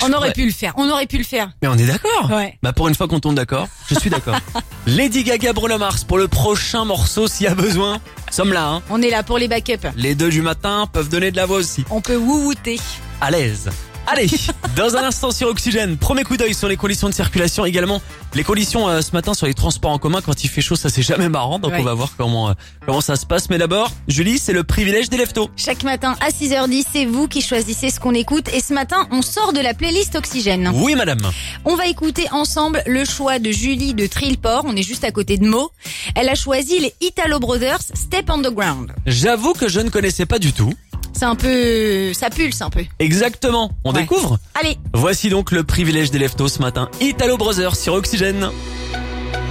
On aurait pu le faire. Mais on est d'accord. Ouais. Bah pour une fois qu'on tombe d'accord, je suis d'accord. Lady Gaga, Bruno Mars pour le prochain morceau s'il y a besoin. Nous sommes là, hein. On est là pour les backups. Les 2 du matin peuvent donner de la voix aussi. On peut wouhouter. À l'aise. Allez, dans un instant sur Oxygène, premier coup d'œil sur les conditions de circulation, également les conditions ce matin sur les transports en commun. Quand il fait chaud, ça c'est jamais marrant, donc Ouais. on va voir comment ça se passe. Mais d'abord, Julie, c'est le privilège des leftos. Chaque matin à 6h10, c'est vous qui choisissez ce qu'on écoute. Et ce matin, on sort de la playlist Oxygène. Oui madame. On va écouter ensemble le choix de Julie de Trillport. On est juste à côté de Meaux. Elle a choisi les Italo Brothers Step on the Ground. J'avoue que je ne connaissais pas du tout. C'est un peu... ça pulse un peu. Exactement, on Ouais. découvre. Allez. Voici donc le privilège des leftos ce matin. Italo Brothers sur Oxygène.